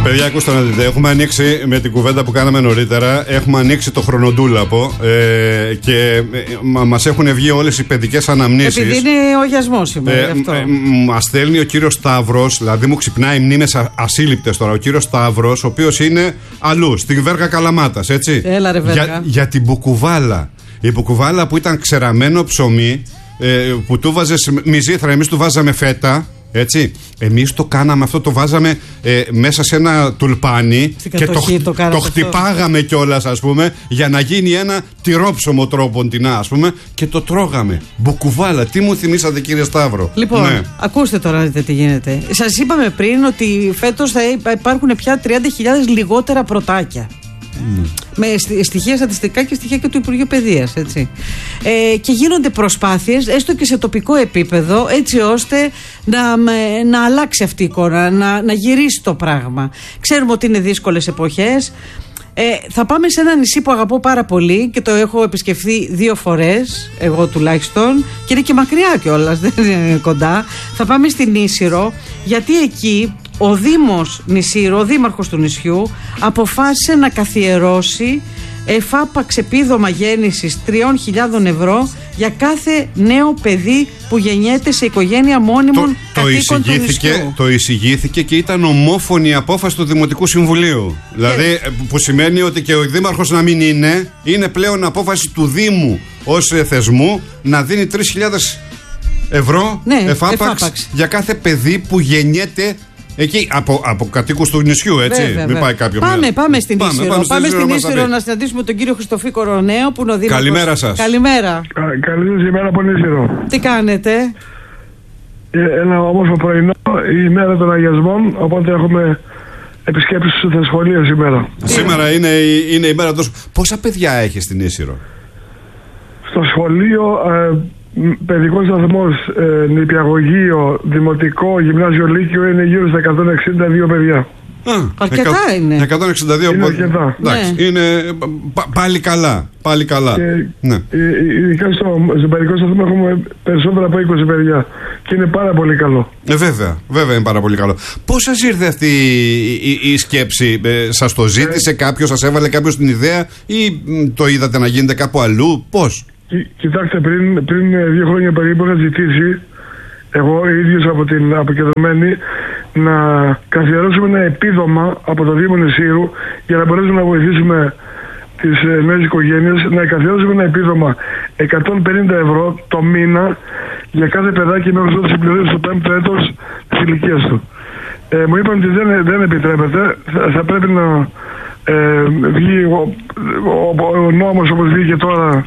Παιδιά, ακούστε να δείτε. Έχουμε ανοίξει με την κουβέντα που κάναμε νωρίτερα. Έχουμε ανοίξει το χρονοτούλαπο και μας έχουν βγει όλες οι παιδικές αναμνήσεις. Επειδή είναι ο αγιασμός σήμερα. Μας στέλνει ο κύριος Σταύρος, δηλαδή μου ξυπνάει μνήμες ασύλληπτες τώρα. Ο κύριος Σταύρος, ο οποίος είναι αλλού, στην Βέργα Καλαμάτας, έτσι. Έλα, ρε Βέργα. Για την μπουκουβάλα. Η μπουκουβάλα που ήταν ξεραμένο ψωμί, που του βάζες μυζήθρα, εμείς του βάζαμε φέτα. Έτσι. Εμείς το κάναμε αυτό, το βάζαμε μέσα σε ένα τουλπάνι και το χτυπάγαμε κιόλας, ας πούμε, για να γίνει ένα τυρόψωμο τρόποντινά, ας πούμε, και το τρώγαμε. Μπουκουβάλα, τι μου θυμήσατε, κύριε Σταύρο. Λοιπόν, ναι. Ακούστε τώρα, δείτε τι γίνεται. Σας είπαμε πριν ότι φέτος θα υπάρχουν πια 30.000 λιγότερα πρωτάκια. Με στοιχεία στατιστικά και στοιχεία και του Υπουργείου Παιδείας, έτσι. Και γίνονται προσπάθειες, έστω και σε τοπικό επίπεδο, έτσι ώστε να αλλάξει αυτή η εικόνα, να γυρίσει το πράγμα. Ξέρουμε ότι είναι δύσκολες εποχές. Θα πάμε σε ένα νησί που αγαπώ πάρα πολύ και το έχω επισκεφθεί 2 φορές, εγώ τουλάχιστον, και είναι και μακριά κιόλας, δεν είναι κοντά. Θα πάμε στην Ίσυρο, γιατί εκεί ο Δήμος Νησύρου, ο δήμαρχος του νησιού, αποφάσισε να καθιερώσει εφάπαξ επίδομα γέννησης 3.000 ευρώ για κάθε νέο παιδί που γεννιέται σε οικογένεια μόνιμων κατοίκων του νησιού. Το εισηγήθηκε και ήταν ομόφωνη η απόφαση του Δημοτικού Συμβουλίου. Δηλαδή, που σημαίνει ότι και ο δήμαρχος να μην είναι πλέον απόφαση του Δήμου ως θεσμού να δίνει 3.000 ευρώ εφάπαξ για κάθε παιδί που γεννιέται εκεί, από κατοίκους του νησιού, έτσι. Μην πάει κάποιο. Πάμε στην Ίσυρο. Πάμε στην Ίσυρο να συναντήσουμε τον κύριο Χριστοφή Κοροναίο, που είναι ο δήμαρχος. Καλημέρα σας. Καλημέρα. Καλή σας ημέρα από Ίσυρο. Τι κάνετε? Ένα όμορφο πρωινό, η ημέρα των αγιασμών, οπότε έχουμε επισκέψεις στα σχολεία σήμερα. Σήμερα είναι η ημέρα τόσο. Πόσα παιδιά έχει στην Ίσυρο? Στο σχολείο, παιδικός σταθμός, νηπιαγωγείο, δημοτικό, γυμνάσιο, λύκειο, είναι γύρω στα 162 παιδιά. Αρκετά είναι. 162 είναι αρκετά. Εντάξει, είναι πάλι καλά. Πάλι καλά. Ειδικά στο παιδικό σταθμό έχουμε περισσότερα από 20 παιδιά. Και είναι πάρα πολύ καλό. Βέβαια είναι πάρα πολύ καλό. Πώς σας ήρθε αυτή η σκέψη? Σας το ζήτησε κάποιος, σας έβαλε κάποιος την ιδέα, ή το είδατε να γίνεται κάπου αλλού? Πώς? Κοιτάξτε, πριν 2 χρόνια περίπου είχα ζητήσει εγώ ίδιος από την αποκεντρωμένη να καθιερώσουμε ένα επίδομα από το Δήμο Νησύρου για να μπορέσουμε να βοηθήσουμε τις νέες οικογένειες, να καθιερώσουμε ένα επίδομα 150 ευρώ το μήνα για κάθε παιδάκι μέχρι ότου συμπληρώσει το 5ο έτος της ηλικίας του. Μου είπαν ότι δεν επιτρέπεται, θα πρέπει να βγει ο νόμος όπως βγήκε τώρα,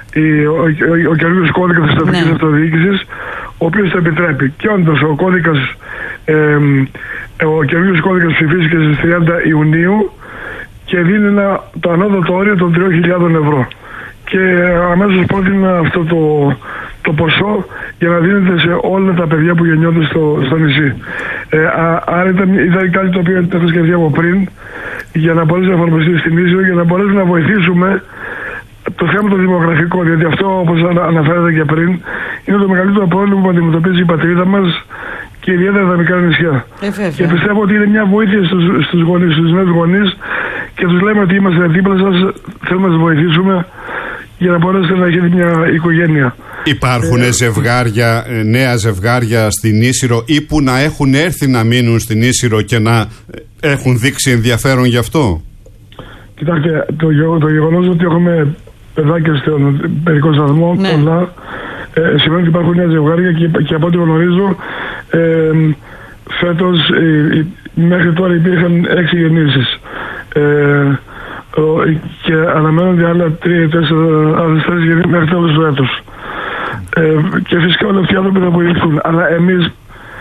ο καινούργιος κώδικας της τοπικής αυτοδιοίκησης, ο οποίος θα επιτρέπει. Και όντως ο καινούργιος κώδικας ψηφίστηκε στις 30 Ιουνίου και δίνει το ανώτατο όριο των 3.000 ευρώ. Και αμέσως πρότεινα αυτό το ποσό για να δίνεται σε όλα τα παιδιά που γεννιόνται στο νησί. Άρα ήταν κάτι το οποίο έχω σκεφτεί από πριν, για να μπορέσει να εφαρμοστεί στην Ίσυρο, για να μπορέσουμε να βοηθήσουμε το θέμα το δημογραφικό, διότι αυτό, όπως αναφέρατε και πριν, είναι το μεγαλύτερο πρόβλημα που αντιμετωπίζει η πατρίδα μας και ιδιαίτερα τα μικρά νησιά. Και πιστεύω ότι είναι μια βοήθεια στους γονείς, στους νέους γονείς, και τους λέμε ότι είμαστε δίπλα σας, θέλουμε να σας βοηθήσουμε για να μπορέσετε να έχετε μια οικογένεια. Υπάρχουν νέα ζευγάρια στην Ίσυρο ή που να έχουν έρθει να μείνουν στην Ίσυρο και να έχουν δείξει ενδιαφέρον γι' αυτό? Κοιτάξτε, το γεγονός ότι έχουμε παιδάκια στον παιδικό σταθμό, πολλά, σημαίνει ότι υπάρχουν νέα ζευγάρια και από ό,τι γνωρίζω, φέτος μέχρι τώρα υπήρχαν 6 γεννήσεις. Και αναμένονται άλλα 3-4 γεννήσεις μέχρι τέλος του έτους. Και φυσικά όλοι αυτοί οι άνθρωποι θα βοηθούν. Αλλά εμείς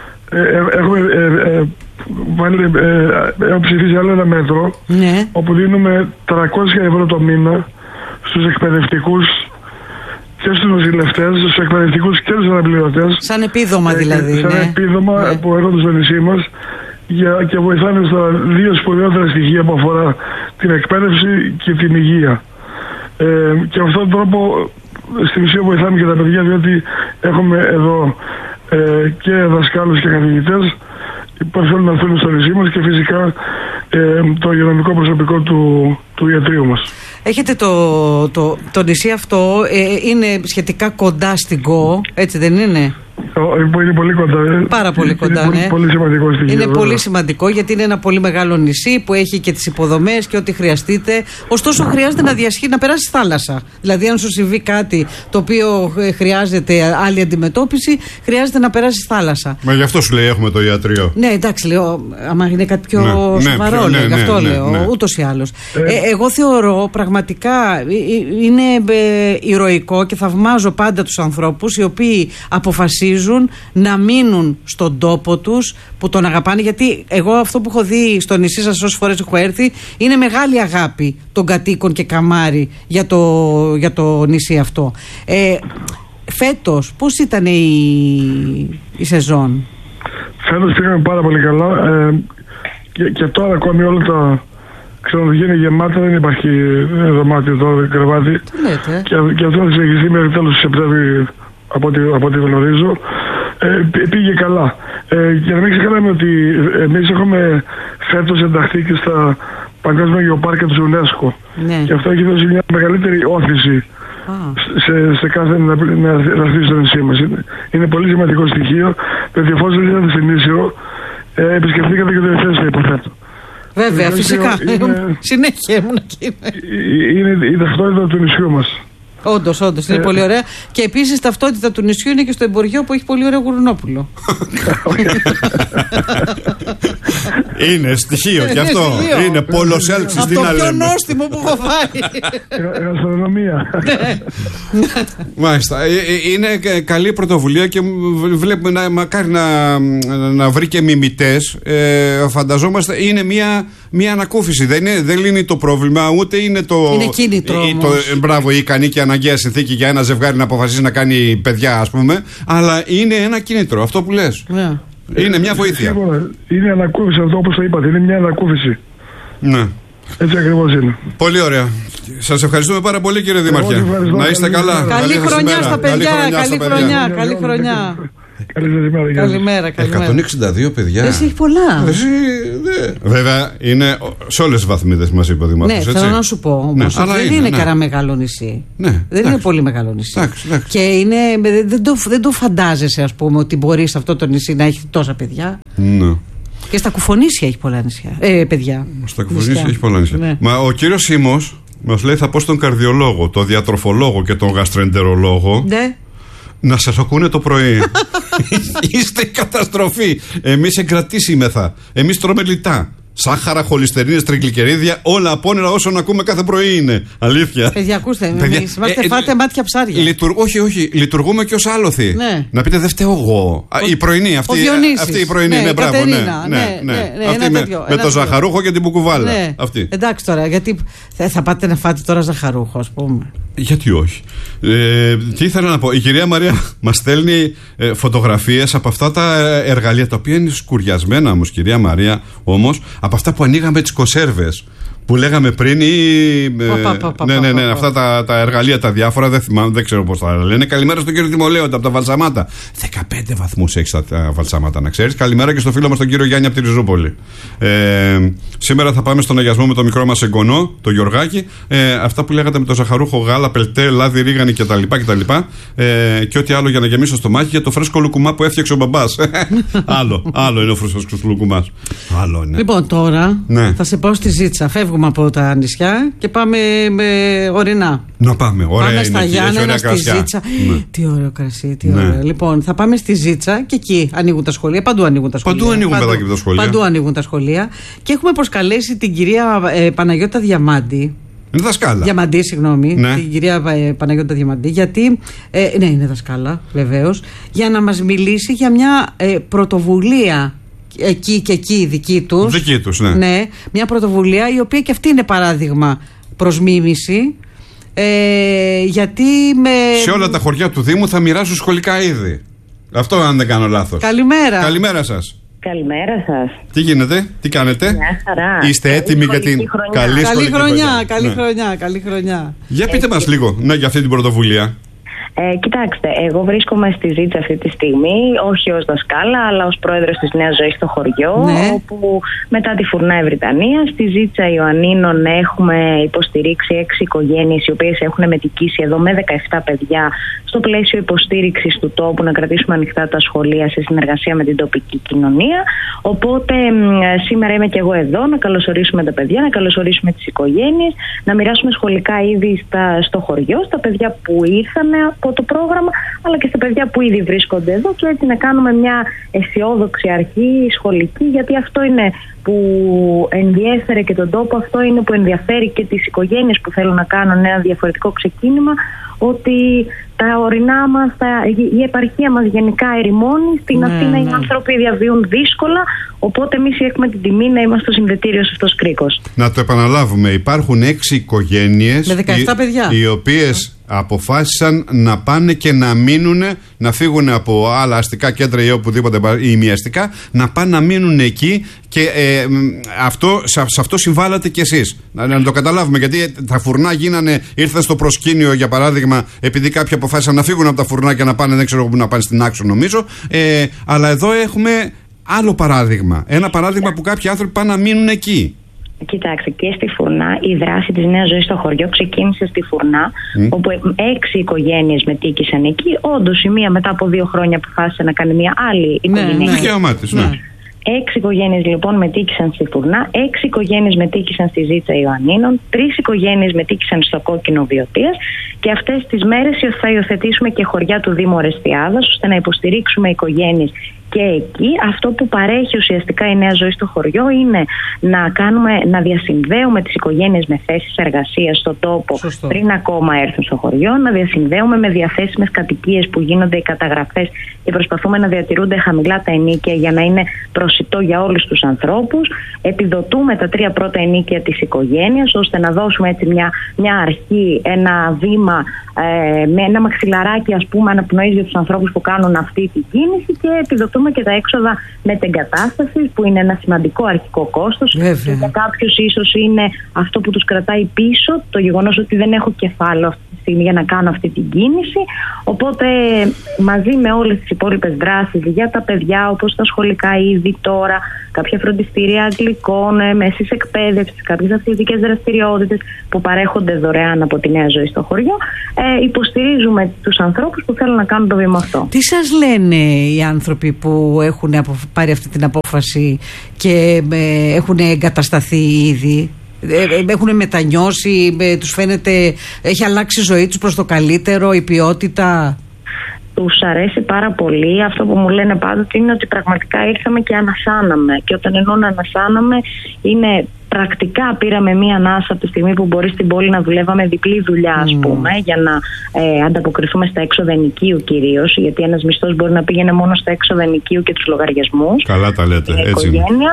έχω ψηφίσει άλλο ένα μέτρο, όπου δίνουμε 300 ευρώ το μήνα στους εκπαιδευτικούς και στους νοσηλευτές, στους εκπαιδευτικούς και στους αναπληρωτές. Σαν επίδομα δηλαδή. Σαν επίδομα που έρχονται στο νησί μας και βοηθάνε στα 2 σπουδαιότερα στοιχεία που αφορά την εκπαίδευση και την υγεία. Και αυτόν τον τρόπο στην ουσία βοηθάμε και τα παιδιά, διότι έχουμε εδώ και δασκάλους και καθηγητές που θέλουν να έρθουν στο νησί μας, και φυσικά το υγειονομικό προσωπικό του ιατρείου μας. Έχετε το νησί αυτό, είναι σχετικά κοντά στην ΚΟ, έτσι δεν είναι? Είναι πολύ κοντά. Πάρα πολύ κοντά, είναι πολύ σημαντικό στοιχείο. Είναι πολύ σημαντικό γιατί είναι ένα πολύ μεγάλο νησί που έχει και τις υποδομές και ό,τι χρειαστείτε. Ωστόσο, χρειάζεται να περάσει θάλασσα. Δηλαδή, αν σου συμβεί κάτι το οποίο χρειάζεται άλλη αντιμετώπιση, χρειάζεται να περάσει θάλασσα. Μα γι' αυτό σου λέει έχουμε το ιατρείο. Ναι, εντάξει, λέω. Άμα είναι κάτι πιο σοβαρό, γι' αυτό λέω. Ούτως ή άλλως. Εγώ θεωρώ πραγματικά είναι ηρωικό και θαυμάζω πάντα τους ανθρώπους οι οποίοι αποφασίζουν να μείνουν στον τόπο τους που τον αγαπάνε, γιατί εγώ αυτό που έχω δει στο νησί σας όσες φορές έχω έρθει είναι μεγάλη αγάπη των κατοίκων και καμάρι για το νησί αυτό. Φέτος πώς ήταν η σεζόν? Φέτος πήγαμε πάρα πολύ καλά και τώρα ακόμη όλα τα ξενοδοχεία είναι γεμάτα, δεν υπάρχει δωμάτιο τώρα, κρεβάτι, και αυτό θα συνεχιστεί μέχρι τέλος του Σεπτέμβρη από ό,τι γνωρίζω. Πήγε καλά. Και να μην ξεχνάμε ότι εμείς έχουμε φέτος ενταχθεί και στα Παγκόσμια Γεωπάρκα της UNESCO. Ναι. Και αυτό έχει δώσει μια μεγαλύτερη όθηση σε κάθε να έρθει στο νησί μας. Είναι πολύ σημαντικό στοιχείο, διότι εφόσον είδατε στην Ίσιο, επισκεφτήκατε και το Εφέσιο, υποθέτω. Βέβαια, φυσικά. Συνέχεια ήμουν εκεί. Είναι η ταυτότητα του νησιού μας. Όντως, είναι πολύ ωραία. Και επίσης ταυτότητα του νησιού είναι και στο Εμποριό που έχει πολύ ωραίο γουρνόπουλο. Είναι στοιχείο κι αυτό. Είναι πόλος έλξης, τι να λέμε. Από το πιο νόστιμο που έχω φάει. Γαστρονομία. Μάλιστα. Είναι καλή πρωτοβουλία και βλέπουμε μακάρι να βρει και μιμητές. Φανταζόμαστε είναι μια ανακούφιση. Δεν λύνει το πρόβλημα, ούτε είναι το. Είναι κίνητρο. Μπράβο, ικανή και αναγκαία συνθήκη για ένα ζευγάρι να αποφασίσει να κάνει παιδιά, ας πούμε. Αλλά είναι ένα κίνητρο, αυτό που λες. Yeah. Είναι μια βοήθεια. Είναι ανακούφιση αυτό, όπως το είπατε. Είναι μια ανακούφιση. Ναι. Έτσι ακριβώς είναι. Πολύ ωραία. Σας ευχαριστούμε πάρα πολύ, κύριε Δήμαρχε. Να είστε καλά. Καλή χρονιά στα παιδιά. Καλή χρονιά. Καλημέρα. 162 παιδιά. Εσύ έχει πολλά. Βέβαια είναι σε όλες τις βαθμίδες, μας είπε ο Δήμαρχος. Ναι, θέλω να σου πω όμως δεν είναι κανένα μεγάλο νησί. Δεν είναι πολύ μεγάλο νησί. Και δεν το φαντάζεσαι, ας πούμε, ότι μπορεί σε αυτό το νησί να έχει τόσα παιδιά. Και στα Κουφονήσια έχει πολλά νησιά. Παιδιά. Στα Κουφονήσια έχει πολλά νησιά. Μα ο κύριος Σίμος μας λέει: θα πω στον καρδιολόγο, τον διατροφολόγο και τον γαστρεντερολόγο. Ναι. Να σας ακούνε το πρωί. Είστε καταστροφή. Εμείς εγκρατήσιμεθα. Εμείς τρώμε λιτά. Σάχαρα, χολυστερίνες, τριγλικερίδια, όλα απόνερα όσο να ακούμε κάθε πρωί είναι. Αλήθεια. Παιδιά, ακούστε, εμείς φάτε μάτια ψάρια. Όχι, λειτουργούμε και ως άλοθη. Ναι. Να πείτε, δεν φταίω εγώ. Η πρωινή, αυτή η πρωινή. Ναι, μπράβο. Αυτή με το ζαχαρούχο και την μπουκουβάλα. Αυτή. Εντάξει τώρα, γιατί θα πάτε να φάτε τώρα ζαχαρούχο, ας πούμε. Γιατί όχι. Τι ήθελα να πω. Η κυρία Μαρία μας στέλνει φωτογραφίες από αυτά τα εργαλεία, τα οποία είναι σκουριασμένα όμως, κυρία Μαρία, όμως από αυτά που ανοίγαμε τις κονσέρβες που λέγαμε πριν ναι, αυτά τα εργαλεία τα διάφορα, δεν ξέρω πώς τα λένε. Καλημέρα στον κύριο Τιμολέοντα από τα Βαλσαμάτα. 15 βαθμούς έχει τα Βαλσαμάτα, να ξέρεις. Καλημέρα και στο φίλο μας τον κύριο Γιάννη από τη Ριζούπολη. Σήμερα θα πάμε στον αγιασμό με το μικρό μας εγγονό, το Γιωργάκη. Αυτά που λέγατε με το ζαχαρούχο, γάλα, πελτέ, λάδι, ρίγανη κτλ. Και ό,τι άλλο για να γεμίσω στο μάχη για το φρέσκο λουκουμά που έφτιαξε ο μπαμπάς. Άλλο είναι ο φρέσκος λουκουμάς. Λοιπόν, τώρα θα σε πάω στη Ζήτσα. Φεύγουμε από τα νησιά και πάμε ορεινά. Να πάμε, ωραία. Πάμε στα Γιάννενα, στη Ζήτσα. Τι ωραίο κρασί, τι ωραίο. Λοιπόν, θα πάμε στη Ζήτσα και εκεί ανοίγουν τα σχολεία. Παντού ανοίγουν τα σχολεία. Παντού ανοίγουν τα σχολεία. Και έχουμε προσκαλέσει την κυρία Παναγιώτα Διαμάντη. Είναι δασκάλα. Διαμαντή, συγγνώμη. Την κυρία Παναγιώτα Διαμαντή. Γιατί. Ναι, είναι δασκάλα, βεβαίως. Για να μας μιλήσει για μια πρωτοβουλία. Εκεί και εκεί δική τους, ναι. Μια πρωτοβουλία η οποία και αυτή είναι παράδειγμα προς μίμηση, γιατί σε όλα τα χωριά του Δήμου θα μοιράσουν σχολικά είδη. Αυτό, αν δεν κάνω λάθος. Καλημέρα. Καλημέρα σας. Καλημέρα σας. Τι γίνεται, τι κάνετε? Μια χαρά. Είστε έτοιμοι για την καλή χρονιά. Για πείτε μας λίγο για αυτή την πρωτοβουλία. Κοιτάξτε, εγώ βρίσκομαι στη Ζήτσα αυτή τη στιγμή, όχι ως δασκάλα, αλλά ως πρόεδρος της Νέας Ζωής στο χωριό, ναι. όπου μετά τη Φουρνά Ευρυτανία, στη Ζήτσα Ιωαννίνων έχουμε υποστηρίξει 6 οικογένειες, οι οποίες έχουν μετικήσει εδώ με 17 παιδιά, στο πλαίσιο υποστήριξης του τόπου, να κρατήσουμε ανοιχτά τα σχολεία σε συνεργασία με την τοπική κοινωνία. Οπότε σήμερα είμαι και εγώ εδώ να καλωσορίσουμε τα παιδιά, να καλωσορίσουμε τις οικογένειες, να μοιράσουμε σχολικά είδη στο χωριό, στα παιδιά που ήρθαν από το πρόγραμμα, αλλά και στα παιδιά που ήδη βρίσκονται εδώ, και έτσι να κάνουμε μια αισιόδοξη αρχή σχολική, γιατί αυτό είναι που ενδιέφερε και τον τόπο, αυτό είναι που ενδιαφέρει και τις οικογένειες που θέλουν να κάνουν ένα διαφορετικό ξεκίνημα, ότι τα ορεινά μας, η επαρχία μας γενικά ερημώνει, στην Αθήνα οι άνθρωποι διαβιούν δύσκολα, οπότε εμείς έχουμε την τιμή να είμαστε ο συνδετήριος αυτός κρίκος. Να το επαναλάβουμε, υπάρχουν 6 οικογένειες με 17 παιδιά, οι οποίες αποφάσισαν να πάνε και να μείνουν, να φύγουν από άλλα αστικά κέντρα ή οπουδήποτε ημιαστικά, να πάνε να μείνουν εκεί, και σε αυτό συμβάλλατε κι εσείς. Να το καταλάβουμε, γιατί τα φουρνά ήρθαν στο προσκήνιο, για παράδειγμα, επειδή κάποιοι αποφάσισαν να φύγουν από τα φουρνά και να πάνε, δεν ξέρω πού να πάνε, στην Άξο νομίζω, αλλά εδώ έχουμε άλλο παράδειγμα. Ένα παράδειγμα που κάποιοι άνθρωποι πάνε να μείνουν εκεί. Κοιτάξτε, και στη Φουρνά η δράση της Νέας Ζωής στο χωριό ξεκίνησε στη Φουρνά, όπου 6 οικογένειες μετήκησαν εκεί. Όντως η μία μετά από 2 χρόνια αποφάσισε να κάνει μια άλλη οικογένεια. Δικαίωμά της, ναι. 6 οικογένειες λοιπόν μετήκησαν στη Φουρνά, 6 οικογένειες μετήκησαν στη Ζήτσα Ιωαννίνων, 3 οικογένειες μετήκησαν στο Κόκκινο Βιωτίας, και αυτές τις μέρες θα υιοθετήσουμε και χωριά του Δήμου Ορεστιάδας, ώστε να υποστηρίξουμε οικογένειες και εκεί. Αυτό που παρέχει ουσιαστικά η Νέα Ζωή στο χωριό είναι να διασυνδέουμε τις οικογένειες με θέσεις εργασίας στον τόπο. Σωστό. Πριν ακόμα έρθουν στο χωριό, να διασυνδέουμε με διαθέσιμες κατοικίες που γίνονται οι καταγραφές, και προσπαθούμε να διατηρούνται χαμηλά τα ενοίκια για να είναι προσιτό για όλους τους ανθρώπους. Επιδοτούμε τα 3 πρώτα ενοίκια της οικογένειας, ώστε να δώσουμε έτσι μια αρχή, ένα βήμα, με ένα μαξιλαράκι, ας πούμε, αναπνοής για τους ανθρώπους που κάνουν αυτή την κίνηση, και επιδοτούμε και τα έξοδα μετεγκατάστασης, που είναι ένα σημαντικό αρχικό κόστος. Και για κάποιους ίσως είναι αυτό που τους κρατάει πίσω, το γεγονός ότι δεν έχω κεφάλαιο αυτή τη στιγμή για να κάνω αυτή την κίνηση. Οπότε μαζί με όλες τις υπόλοιπες δράσεις για τα παιδιά, όπως τα σχολικά είδη τώρα, κάποια φροντιστήρια αγγλικών, μέσης εκπαίδευσης, κάποιες αθλητικές δραστηριότητες που παρέχονται δωρεάν από τη Νέα Ζωή στο χωριό, υποστηρίζουμε τους ανθρώπους που θέλουν να κάνουν το βήμα αυτό. Τι σας λένε οι άνθρωποι που έχουν πάρει αυτή την απόφαση και έχουν εγκατασταθεί ήδη? Έχουν μετανιώσει, τους φαίνεται έχει αλλάξει η ζωή τους προς το καλύτερο, η ποιότητα? Τους αρέσει πάρα πολύ. Αυτό που μου λένε πάντοτε είναι ότι πραγματικά ήρθαμε και ανασάναμε. Και όταν εννοώ να ανασάναμε, είναι πρακτικά πήραμε μία ανάσα από τη στιγμή που μπορεί στην πόλη να δουλεύαμε διπλή δουλειά, ας πούμε, για να ανταποκριθούμε στα έξοδα ενοικίου κυρίως. Γιατί ένας μισθός μπορεί να πήγαινε μόνο στα έξοδα ενοικίου και τους λογαριασμούς. Καλά τα λέτε, έτσι. Οικογένεια.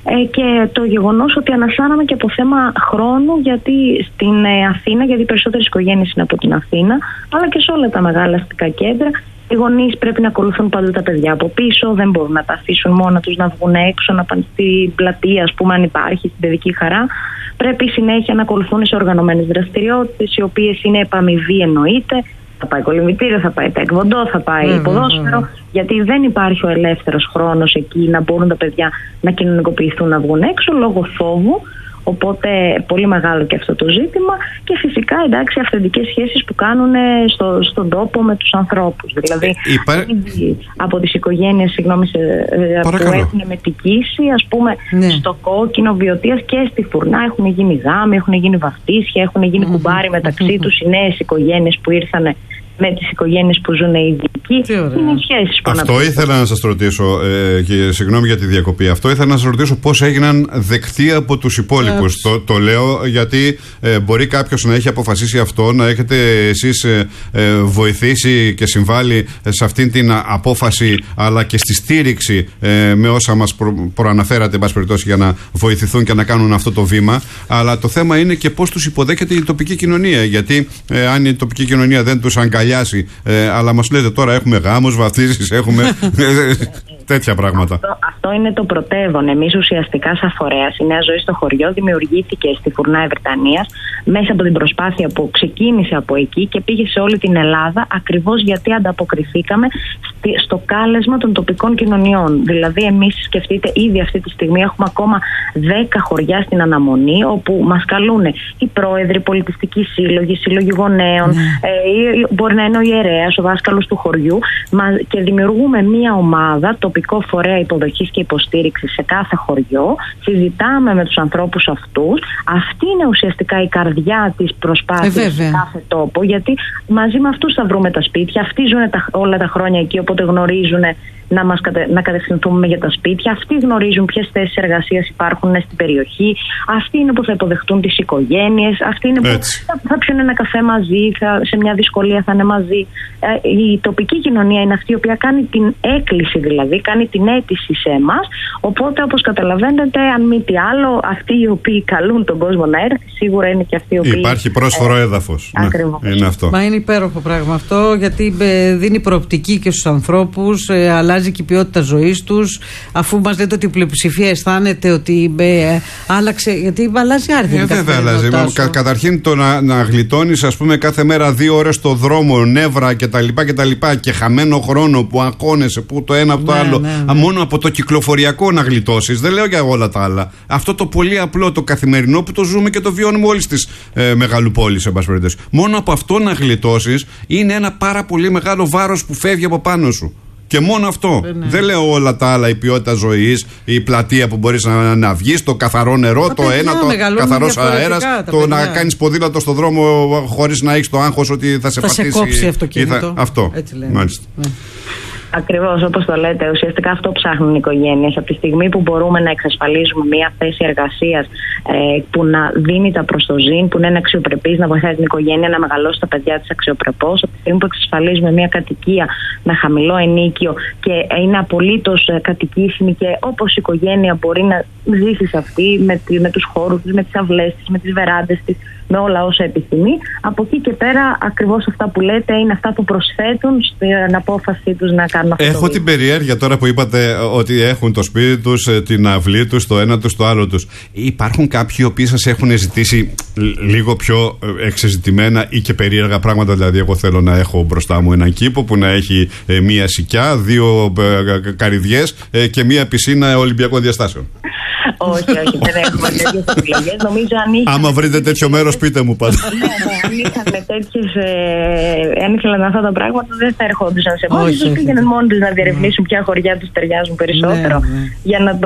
Και το γεγονός ότι ανασάναμε και από θέμα χρόνου, γιατί στην Αθήνα, γιατί οι περισσότερες οικογένειες είναι από την Αθήνα, αλλά και σε όλα τα μεγάλα αστικά κέντρα, οι γονείς πρέπει να ακολουθούν παντού τα παιδιά από πίσω, δεν μπορούν να τα αφήσουν μόνα τους να βγουν έξω, να πάνε στην πλατεία, ας πούμε, αν υπάρχει, στην παιδική χαρά. Πρέπει συνέχεια να ακολουθούν σε οργανωμένες δραστηριότητες, οι οποίες είναι επαμοιβή, εννοείται. Θα πάει κολυμβητήριο, θα πάει ταεκβοντό, θα πάει ποδόσφαιρο, γιατί δεν υπάρχει ο ελεύθερος χρόνος εκεί να μπορούν τα παιδιά να κοινωνικοποιηθούν, να βγουν έξω λόγω φόβου. Οπότε πολύ μεγάλο και αυτό το ζήτημα, και φυσικά εντάξει αυθεντικές σχέσεις που κάνουν στον τόπο με τους ανθρώπους. Δηλαδή από τις οικογένειες που έχουν μετικήσει, ας πούμε, στο Κόκκινο Βιωτίας και στη Φουρνά έχουν γίνει γάμοι, έχουν γίνει βαφτίσια, έχουν γίνει κουμπάρι μεταξύ τους, οι νέες οικογένειες που ήρθαν με τις οικογένειες που ζουν οι ειδικοί. Είναι σχέσεις που αυτό ήθελα να σας ρωτήσω, και συγγνώμη για τη διακοπή. Αυτό ήθελα να σας ρωτήσω, πώς έγιναν δεκτοί από τους υπόλοιπους. Το λέω γιατί μπορεί κάποιος να έχει αποφασίσει αυτό, να έχετε εσείς βοηθήσει και συμβάλει σε αυτήν την απόφαση, αλλά και στη στήριξη με όσα μας προαναφέρατε, εν πάση περιπτώσει, για να βοηθηθούν και να κάνουν αυτό το βήμα. Αλλά το θέμα είναι και πώς τους υποδέχεται η τοπική κοινωνία. Γιατί αν η τοπική κοινωνία δεν τους αγκαλιάζει αγκαλιάσει. Αλλά μας λέτε τώρα έχουμε γάμους, βαφτίσεις, έχουμε τέτοια πράγματα. Αυτό είναι το πρωτεύον. Εμείς ουσιαστικά σαν φορέας, η Νέα Ζωή στο χωριό δημιουργήθηκε στη Φουρνά Ευρυτανίας μέσα από την προσπάθεια που ξεκίνησε από εκεί και πήγε σε όλη την Ελλάδα, ακριβώς γιατί ανταποκριθήκαμε στο κάλεσμα των τοπικών κοινωνιών. Δηλαδή, εμείς σκεφτείτε, ήδη αυτή τη στιγμή έχουμε ακόμα 10 χωριά στην αναμονή, όπου μας καλούν οι πρόεδροι, πολιτιστικοί σύλλογοι, σύλλογοι γονέων, μπορεί να είναι ο ιερέας, ο δάσκαλος του χωριού, και δημιουργούμε μία ομάδα, τοπικό φορέα υποδοχής και υποστήριξης σε κάθε χωριό. Συζητάμε με τους ανθρώπους αυτούς. Αυτή είναι ουσιαστικά η καρδιά της προσπάθειας σε κάθε τόπο, γιατί μαζί με αυτούς θα βρούμε τα σπίτια. Αυτοί ζουν όλα τα χρόνια εκεί, οπότε γνωρίζουν να κατευθυνθούμε για τα σπίτια. Αυτοί γνωρίζουν ποιες θέσεις εργασίας υπάρχουν στην περιοχή. Αυτοί είναι που θα υποδεχτούν τις οικογένειες. Αυτοί είναι που θα πιούν ένα καφέ μαζί, σε μια δυσκολία θα είναι μαζί. Η τοπική κοινωνία είναι αυτή η οποία κάνει την έκκληση, δηλαδή κάνει την αίτηση σε εμάς. Οπότε, όπως καταλαβαίνετε, αν μη τι άλλο, αυτοί οι οποίοι καλούν τον κόσμο να έρθει, σίγουρα είναι και αυτοί οι οποίοι. Υπάρχει πρόσφορο έδαφος. Ακριβώς. Ναι, είναι αυτό. Μα είναι υπέροχο πράγμα αυτό, γιατί δίνει προοπτική και στους ανθρώπους, αλλάζει και η ποιότητα ζωής τους. Αφού μας λέτε ότι η πλειοψηφία αισθάνεται ότι άλλαξε, γιατί αλλάζει άρθρα. Βέβαια αλλάζει. Καταρχήν το να γλιτώνεις, ας πούμε, κάθε μέρα 2 ώρες στο δρόμο, νεύρα κτλ. Και χαμένο χρόνο που αγχώνεσαι, που το ένα από το άλλο. Μόνο από το κυκλοφοριακό να γλιτώσεις. Δεν λέω για όλα τα άλλα. Αυτό το πολύ απλό, το καθημερινό που το ζούμε και το βιώνουμε όλες τις μεγαλοπόλεις, εν πάση περιπτώσει. Μόνο από αυτό να γλιτώσεις είναι ένα πάρα πολύ μεγάλο βάρος που φεύγει από πάνω σου. Και μόνο αυτό. Δεν λέω όλα τα άλλα, η ποιότητα ζωής, η πλατεία που μπορείς να βγεις, το καθαρό νερό, το καθαρός αέρας, το να κάνεις ποδήλατο στο δρόμο χωρίς να έχεις το άγχος ότι θα σε πατήσει. Θα σε κόψει αυτοκίνητο. Αυτό. Μάλιστα. Ακριβώς, όπως το λέτε, ουσιαστικά αυτό ψάχνουν οι οικογένειες. Από τη στιγμή που μπορούμε να εξασφαλίσουμε μια θέση εργασίας που να δίνει τα προστοζήν, που να είναι αξιοπρεπής, να βοηθάει την οικογένεια να μεγαλώσει τα παιδιά της αξιοπρεπώς, από τη στιγμή που εξασφαλίζουμε μια κατοικία με χαμηλό ενίκιο και είναι απολύτως κατοικήσιμη και όπως η οικογένεια μπορεί να ζήσει σε αυτή, με τους χώρους της, με τις αυλές της, με τις βεράντες της, με όλα όσα επιθυμεί. Από εκεί και πέρα, ακριβώς αυτά που λέτε είναι αυτά που προσθέτουν στην απόφαση τους να κάνουν αυτό. Έχω την περιέργεια τώρα που είπατε ότι έχουν το σπίτι τους, την αυλή τους, το ένα τους, το άλλο τους. Υπάρχουν κάποιοι οι οποίοι σας έχουν ζητήσει λίγο πιο εξεζητημένα ή και περίεργα πράγματα? Δηλαδή, εγώ θέλω να έχω μπροστά μου έναν κήπο που να έχει μία σικιά, 2 καρυδιές και μία πισίνα Ολυμπιακών διαστάσεων. Όχι, δεν έχουμε τέτοιες επιλογές. Νομίζω άμα βρείτε τέτοιο μέρος, πείτε μου πάντα. Αν ήθελαν αυτά τα πράγματα, δεν θα ερχόντουσαν σε εμάς. Πήγαιναν μόνοι τους να διερευνήσουν ποια χωριά τους ταιριάζουν περισσότερο για να